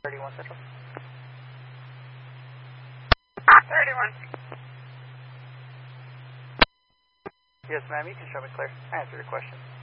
31 Central. 31. Yes, ma'am, you can show me clear. I answered your question.